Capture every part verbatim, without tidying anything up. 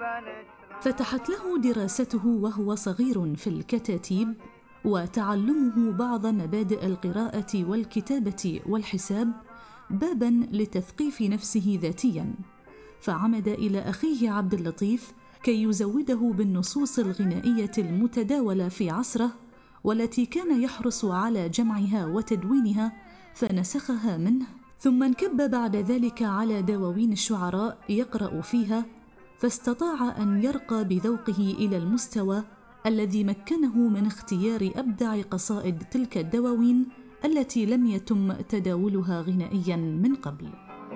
فتحت له دراسته وهو صغير في الكتاتيب وتعلمه بعض مبادئ القراءة والكتابة والحساب باباً لتثقيف نفسه ذاتياً، فعمد إلى أخيه عبد اللطيف كي يزوده بالنصوص الغنائية المتداولة في عصره والتي كان يحرص على جمعها وتدوينها، فنسخها منه، ثم انكب بعد ذلك على دواوين الشعراء يقرأ فيها، فاستطاع أن يرقى بذوقه إلى المستوى الذي مكنه من اختيار أبدع قصائد تلك الدواوين التي لم يتم تداولها غنائيا من قبل.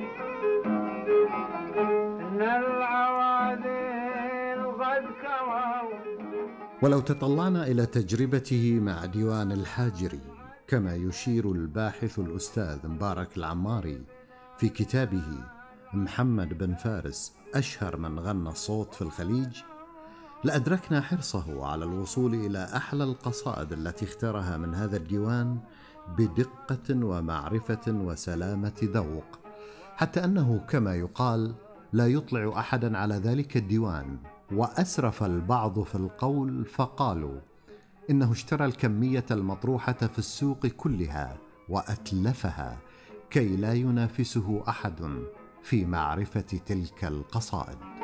ولو تطلعنا إلى تجربته مع ديوان الحاجري كما يشير الباحث الأستاذ مبارك العماري في كتابه محمد بن فارس أشهر من غنى الصوت في الخليج، لأدركنا حرصه على الوصول إلى أحلى القصائد التي اختارها من هذا الديوان بدقة ومعرفة وسلامة ذوق، حتى أنه كما يقال لا يطلع أحدا على ذلك الديوان. وأسرف البعض في القول فقالوا إنه اشترى الكمية المطروحة في السوق كلها وأتلفها كي لا ينافسه أحد في معرفة تلك القصائد.